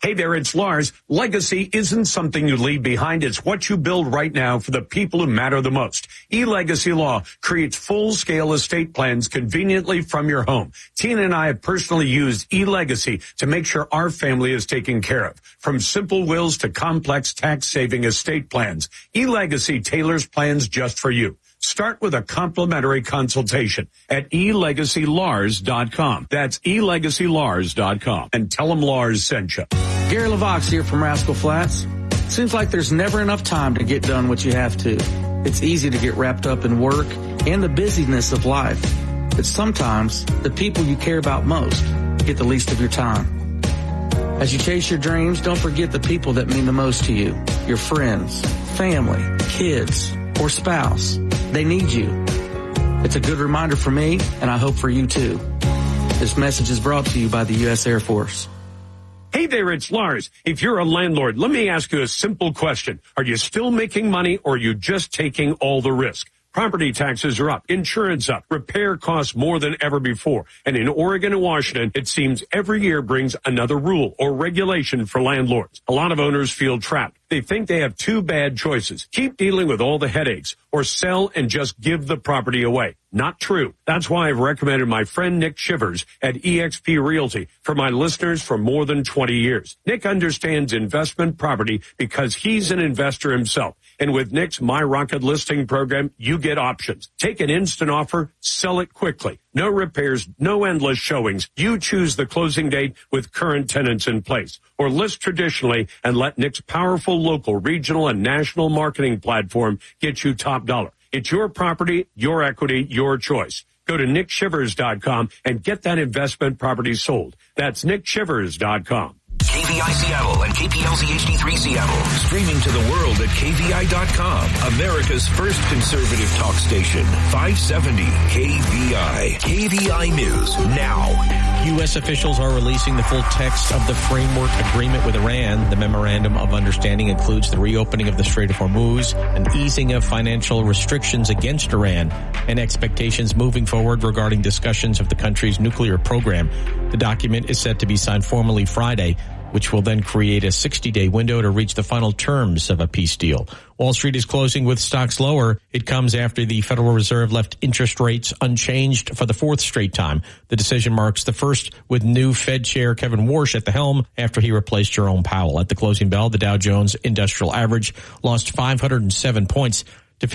Hey there, it's Lars. Legacy isn't something you leave behind. It's what you build right now for the people who matter the most. eLegacy Law creates full-scale estate plans conveniently from your home. Tina and I have personally used eLegacy to make sure our family is taken care of. From simple wills to complex tax-saving estate plans, eLegacy tailors plans just for you. Start with a complimentary consultation at elegacylars.com. That's elegacylars.com. And tell them Lars sent you. Gary LaVox here from Rascal Flats. Seems like there's never enough time to get done what you have to. It's easy to get wrapped up in work and the busyness of life. But sometimes the people you care about most get the least of your time. As you chase your dreams, don't forget the people that mean the most to you. Your friends, family, kids, or spouse. They need you. It's a good reminder for me, and I hope for you too. This message is brought to you by the U.S. Air Force. Hey there, it's Lars. If you're a landlord, let me ask you a simple question. Are you still making money, or are you just taking all the risk? Property taxes are up, insurance up, repair costs more than ever before. And in Oregon and Washington, it seems every year brings another rule or regulation for landlords. A lot of owners feel trapped. They think they have two bad choices. Keep dealing with all the headaches or sell and just give the property away. Not true. That's why I've recommended my friend Nick Shivers at eXp Realty for my listeners for more than 20 years. Nick understands investment property because he's an investor himself. And with Nick's My Rocket listing program, you get options. Take an instant offer, sell it quickly. No repairs, no endless showings. You choose the closing date with current tenants in place. Or list traditionally and let Nick's powerful local, regional, and national marketing platform get you top dollar. It's your property, your equity, your choice. Go to nickshivers.com and get that investment property sold. That's nickshivers.com. KVI Seattle and KPLZ HD3 Seattle. Streaming to the world at KVI.com. America's first conservative talk station. 570 KVI. KVI News now. U.S. officials are releasing the full text of the framework agreement with Iran. The memorandum of understanding includes the reopening of the Strait of Hormuz, an easing of financial restrictions against Iran, and expectations moving forward regarding discussions of the country's nuclear program. The document is set to be signed formally Friday, which will then create a 60-day window to reach the final terms of a peace deal. Wall Street is closing with stocks lower. It comes after the Federal Reserve left interest rates unchanged for the fourth straight time. The decision marks the first with new Fed Chair Kevin Warsh at the helm after he replaced Jerome Powell. At the closing bell, the Dow Jones Industrial Average lost 507 points to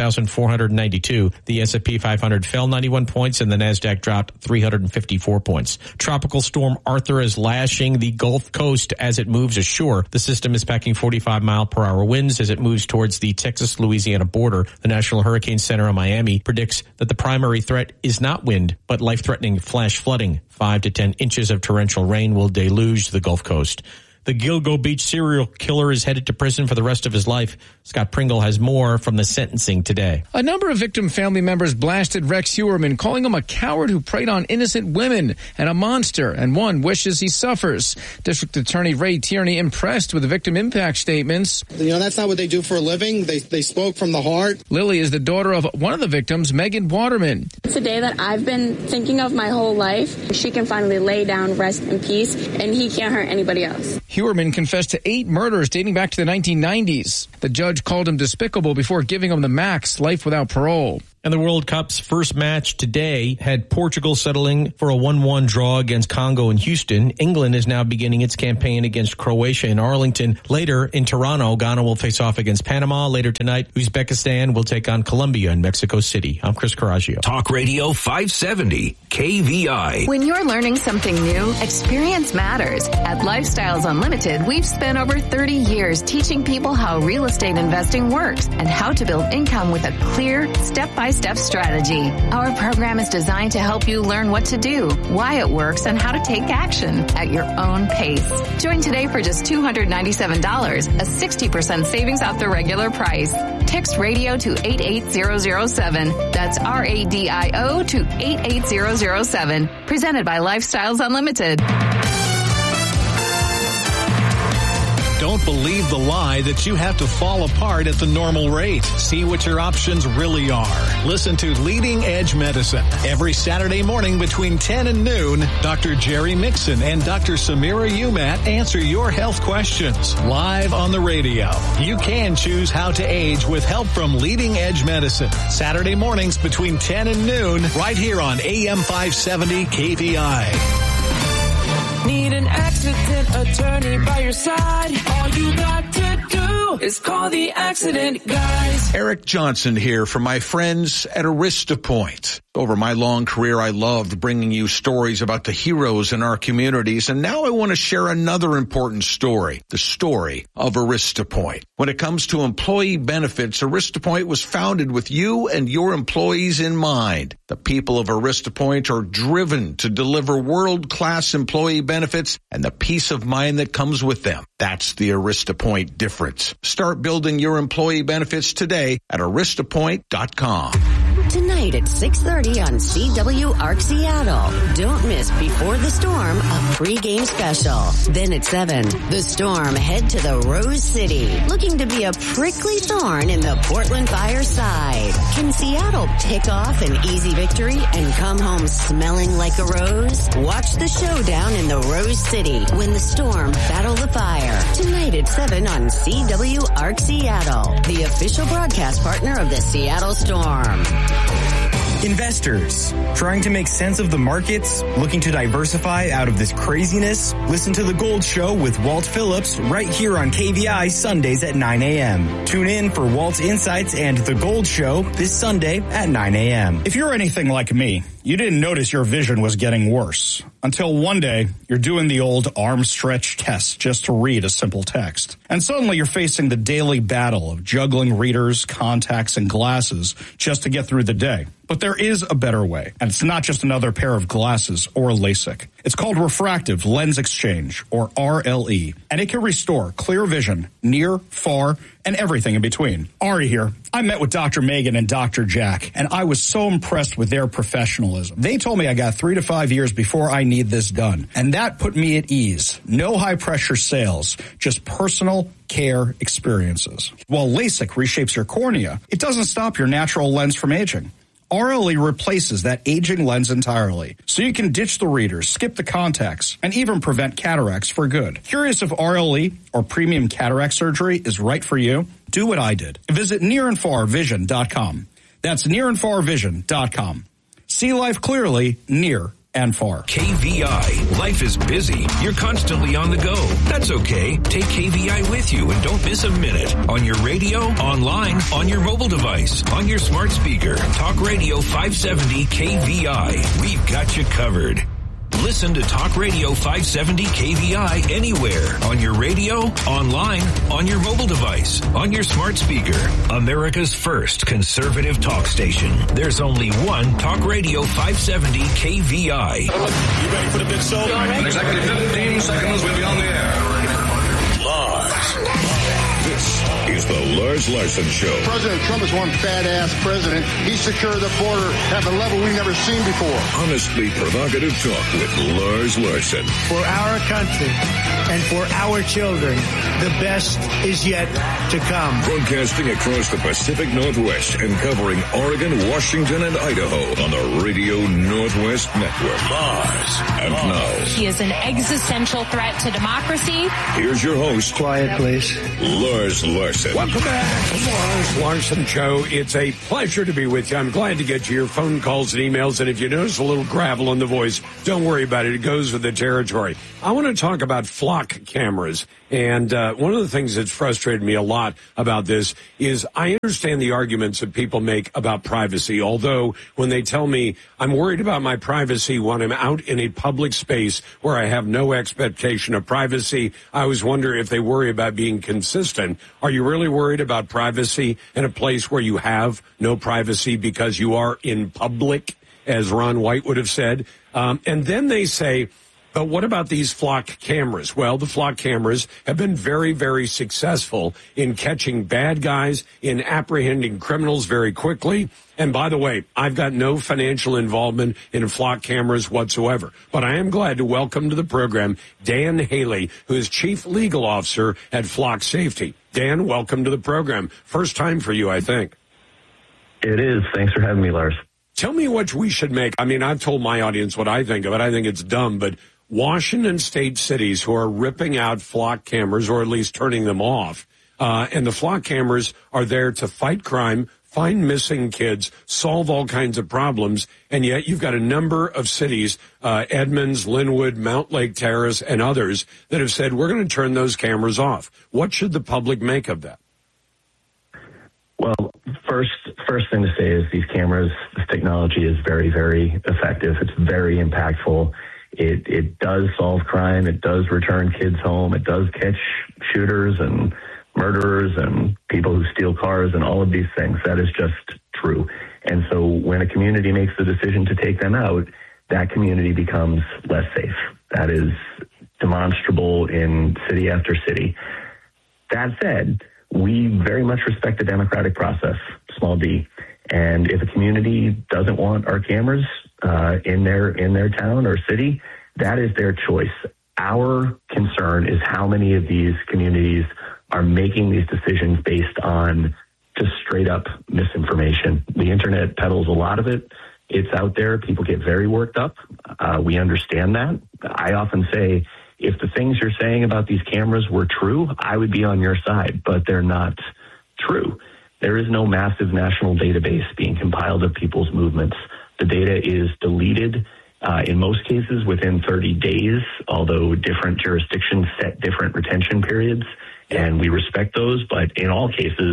51,492. The S&P 500 fell 91 points and the NASDAQ dropped 354 points. Tropical storm Arthur is lashing the Gulf Coast as it moves ashore. The system is packing 45-mile-per-hour winds as it moves towards the Texas-Louisiana border. The National Hurricane Center in Miami predicts that the primary threat is not wind, but life-threatening flash flooding. 5 to 10 inches of torrential rain will deluge the Gulf Coast. The Gilgo Beach serial killer is headed to prison for the rest of his life. Scott Pringle has more from the sentencing today. A number of victim family members blasted Rex Heuermann, calling him a coward who preyed on innocent women and a monster, and one wishes he suffers. District Attorney Ray Tierney impressed with the victim impact statements. That's not what they do for a living. They spoke from the heart. Lily is the daughter of one of the victims, Megan Waterman. It's a day that I've been thinking of my whole life. She can finally lay down, rest in peace, and he can't hurt anybody else. Heuermann confessed to 8 murders dating back to the 1990s. The judge called him despicable before giving him the max, life without parole. And the World Cup's first match today had Portugal settling for a 1-1 draw against Congo in Houston. England is now beginning its campaign against Croatia in Arlington. Later in Toronto, Ghana will face off against Panama. Later tonight, Uzbekistan will take on Colombia in Mexico City. I'm Chris Coraggio. Talk Radio 570 KVI. When you're learning something new, experience matters. At Lifestyles Unlimited, we've spent over 30 years teaching people how real estate investing works and how to build income with a clear, step-by-step strategy. Our program is designed to help you learn what to do, why it works, and how to take action at your own pace. Join today for just $297, a 60% savings off the regular price. Text radio to 88007. That's RADIO to 88007. Presented by Lifestyles Unlimited. Don't believe the lie that you have to fall apart at the normal rate. See what your options really are. Listen to Leading Edge Medicine every Saturday morning between 10 and noon. Dr. Jerry Mixon and Dr. Samira Umat answer your health questions live on the radio. You can choose how to age with help from Leading Edge Medicine. Saturday mornings between 10 and noon right here on AM 570 KVI. Need an accident attorney by your side? All you got to do is call the accident guys. Eric Johnson here for my friends at AristaPoint. Over my long career, I loved bringing you stories about the heroes in our communities, and now I want to share another important story, the story of AristaPoint. When it comes to employee benefits, AristaPoint was founded with you and your employees in mind. The people of AristaPoint are driven to deliver world-class employee benefits and the peace of mind that comes with them. That's the AristaPoint difference. Start building your employee benefits today at aristapoint.com. Tonight at 6:30 on CWARC Seattle. Don't miss Before the Storm, a pregame special. Then at 7, the Storm head to the Rose City, looking to be a prickly thorn in the Portland Fire side. Can Seattle pick off an easy victory and come home smelling like a rose? Watch the showdown in the Rose City when the Storm battle the Fire. Tonight at 7 on CWARC Seattle, the official broadcast partner of the Seattle Storm. Investors, trying to make sense of the markets, looking to diversify out of this craziness? Listen to The Gold Show with Walt Phillips right here on KVI Sundays at 9 a.m. Tune in for Walt's Insights and The Gold Show this Sunday at 9 a.m. If you're anything like me, you didn't notice your vision was getting worse until one day you're doing the old arm stretch test just to read a simple text. And suddenly you're facing the daily battle of juggling readers, contacts, and glasses just to get through the day. But there is a better way, and it's not just another pair of glasses or LASIK. It's called refractive lens exchange, or RLE, and it can restore clear vision near, far, and everything in between. Ari here. I met with Dr. Megan and Dr. Jack, and I was so impressed with their professionalism. They told me I got 3 to 5 years before I need this done, and that put me at ease. No high-pressure sales, just personal care experiences. While LASIK reshapes your cornea, it doesn't stop your natural lens from aging. RLE replaces that aging lens entirely, so you can ditch the readers, skip the contacts, and even prevent cataracts for good. Curious if RLE or premium cataract surgery is right for you? Do what I did. Visit nearandfarvision.com. That's nearandfarvision.com. See life clearly, near and far. KVI. Life is busy. You're constantly on the go. That's okay. Take KVI with you and don't miss a minute. On your radio, online, on your mobile device, on your smart speaker. Talk Radio 570 KVI. We've got you covered. Listen to Talk Radio 570 KVI anywhere. On your radio, online, on your mobile device, on your smart speaker. America's first conservative talk station. There's only one Talk Radio 570 KVI. You ready for the big show? In exactly 15 seconds, we'll be on the air. Live. This is the Lars Larson Show. President Trump is one badass president. He secured the border at a level we've never seen before. Honestly provocative talk with Lars Larson. For our country and for our children, the best is yet to come. Broadcasting across the Pacific Northwest and covering Oregon, Washington, and Idaho on the Radio Northwest Network. Lars. And now. He is an existential threat to democracy. Here's your host. Quiet, please. Lars Larson. Welcome back to the Lars Larson Show. It's a pleasure to be with you. I'm glad to get to your phone calls and emails. And if you notice a little gravel in the voice, don't worry about it. It goes with the territory. I want to talk about flock cameras. And one of the things that's frustrated me a lot about this is I understand the arguments that people make about privacy, although when they tell me I'm worried about my privacy when I'm out in a public space where I have no expectation of privacy, I always wonder if they worry about being consistent. Are you really worried about privacy in a place where you have no privacy because you are in public, as Ron White would have said? And then they say, But what about these flock cameras? Well, the flock cameras have been very, very successful in catching bad guys, in apprehending criminals very quickly. And by the way, I've got no financial involvement in flock cameras whatsoever. But I am glad to welcome to the program Dan Haley, who is Chief Legal Officer at Flock Safety. Dan, welcome to the program. First time for you, I think. It is. Thanks for having me, Lars. Tell me what we should make. I mean, I've told my audience what I think of it. I think it's dumb, but Washington state cities who are ripping out flock cameras, or at least turning them off, and the flock cameras are there to fight crime, find missing kids, solve all kinds of problems, and yet you've got a number of cities, Edmonds, Linwood, Mount Lake Terrace, and others, that have said, we're going to turn those cameras off. What should the public make of that? Well, first thing to say is these cameras, this technology is very, very effective. It's very impactful. It does solve crime. It does return kids home. It does catch shooters and murderers and people who steal cars and all of these things. That is just true. And so when a community makes the decision to take them out, that community becomes less safe. That is demonstrable in city after city. That said, we very much respect the democratic process, small d. And if a community doesn't want our cameras in their town or city, that is their choice. Our concern is how many of these communities are making these decisions based on just straight up misinformation. The internet peddles a lot of it. It's out there. People get very worked up. We understand that. I often say, if the things you're saying about these cameras were true, I would be on your side, but they're not true. There is no massive national database being compiled of people's movements. The data is deleted in most cases within 30 days, although different jurisdictions set different retention periods, and we respect those. But in all cases,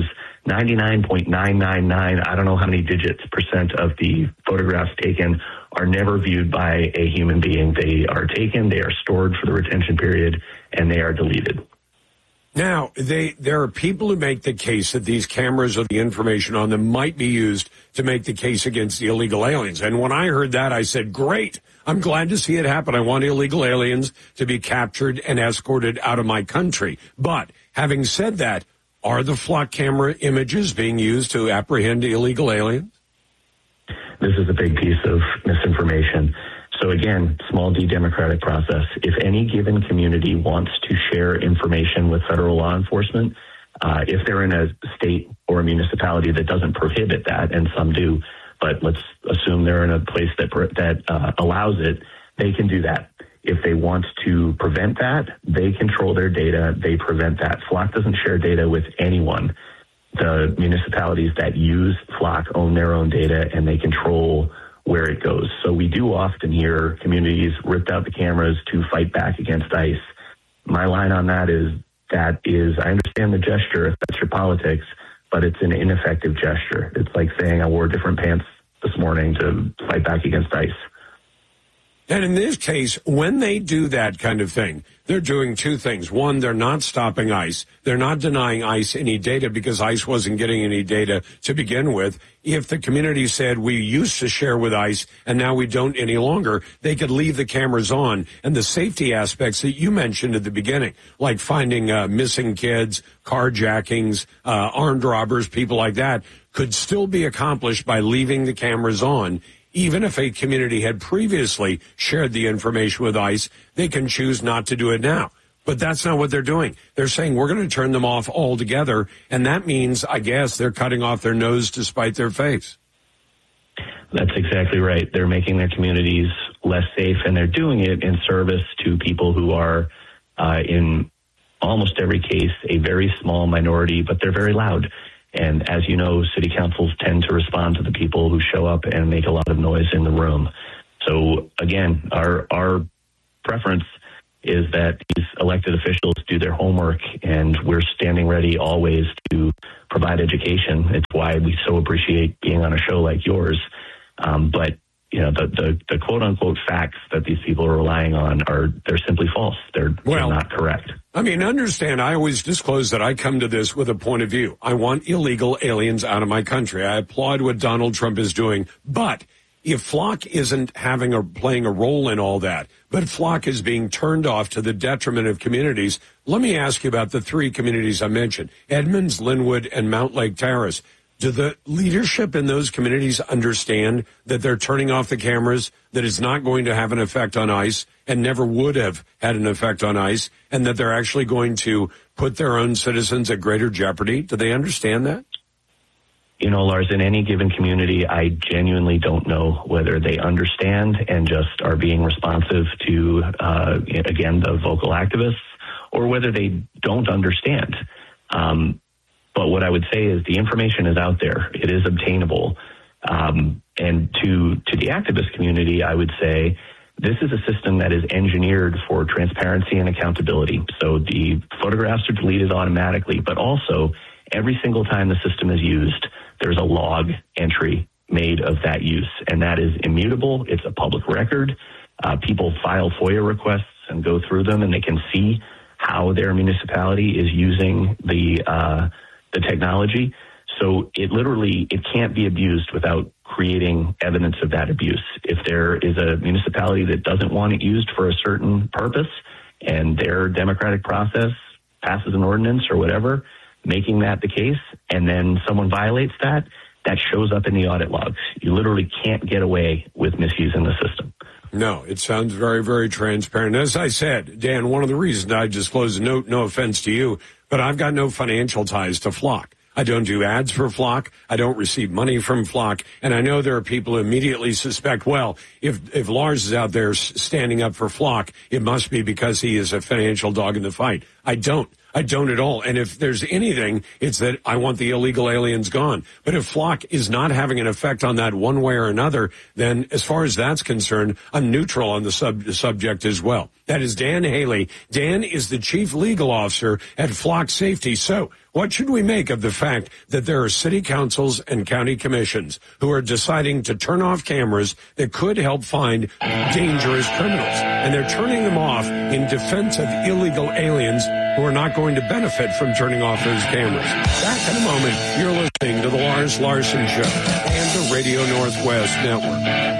99.999, I don't know how many digits percent of the photographs taken are never viewed by a human being. They are taken, they are stored for the retention period, and they are deleted. Now, there are people who make the case that these cameras or the information on them might be used to make the case against the illegal aliens. And when I heard that, I said, great, I'm glad to see it happen. I want illegal aliens to be captured and escorted out of my country. But having said that, are the flock camera images being used to apprehend illegal aliens? This is a big piece of misinformation. So again, small d democratic process. If any given community wants to share information with federal law enforcement, if they're in a state or a municipality that doesn't prohibit that, and some do, but let's assume they're in a place that allows it, they can do that. If they want to prevent that, they control their data, they prevent that. Flock doesn't share data with anyone. The municipalities that use Flock own their own data, and they control where it goes. So we do often hear communities ripped out the cameras to fight back against ICE. My line on that is, I understand the gesture if that's your politics, but it's an ineffective gesture. It's like saying I wore different pants this morning to fight back against ICE. And in this case, when they do that kind of thing, they're doing two things. One, they're not stopping ICE. They're not denying ICE any data because ICE wasn't getting any data to begin with. If the community said we used to share with ICE and now we don't any longer, they could leave the cameras on. And the safety aspects that you mentioned at the beginning, like finding missing kids, carjackings, armed robbers, people like that, could still be accomplished by leaving the cameras on. Even if a community had previously shared the information with ICE, they can choose not to do it now. But that's not what they're doing. They're saying we're going to turn them off altogether, and that means, I guess, they're cutting off their nose to spite their face. That's exactly right. They're making their communities less safe, and they're doing it in service to people who are, in almost every case, a very small minority, but they're very loud. And as you know, city councils tend to respond to the people who show up and make a lot of noise in the room. So again, our preference is that these elected officials do their homework, and we're standing ready always to provide education. It's why we so appreciate being on a show like yours. But you know, the quote unquote facts that these people are relying on they're simply false. They're not correct. I mean, understand, I always disclose that I come to this with a point of view. I want illegal aliens out of my country. I applaud what Donald Trump is doing. But if Flock isn't having or playing a role in all that, but Flock is being turned off to the detriment of communities, let me ask you about the three communities I mentioned, Edmonds, Linwood, and Mount Lake Terrace. Do the leadership in those communities understand that they're turning off the cameras, that it's not going to have an effect on ICE and never would have had an effect on ICE, and that they're actually going to put their own citizens at greater jeopardy? Do they understand that? You know, Lars, in any given community, I genuinely don't know whether they understand and just are being responsive to, again, the vocal activists, or whether they don't understand. But what I would say is the information is out there. It is obtainable. And to the activist community, I would say this is a system that is engineered for transparency and accountability. So the photographs are deleted automatically, but also every single time the system is used, there's a log entry made of that use, and that is immutable. It's a public record. People file FOIA requests and go through them, and they can see how their municipality is using the technology. So it can't be abused without creating evidence of that abuse. If there is a municipality that doesn't want it used for a certain purpose and their democratic process passes an ordinance or whatever, making that the case, and then someone violates that shows up in the audit logs. You literally can't get away with misusing the system. No, it sounds very, very transparent. As I said, Dan, one of the reasons I disclosed, no offense to you, but I've got no financial ties to Flock. I don't do ads for Flock. I don't receive money from Flock. And I know there are people who immediately suspect, well, if Lars is out there standing up for Flock, it must be because he is a financial dog in the fight. I don't at all. And if there's anything, it's that I want the illegal aliens gone. But if Flock is not having an effect on that one way or another, then as far as that's concerned, I'm neutral on the subject as well. That is Dan Haley. Dan is the chief legal officer at Flock Safety. So what should we make of the fact that there are city councils and county commissions who are deciding to turn off cameras that could help find dangerous criminals? And they're turning them off in defense of illegal aliens who are not going to benefit from turning off those cameras. Back in a moment, you're listening to the Lars Larson Show and the Radio Northwest Network.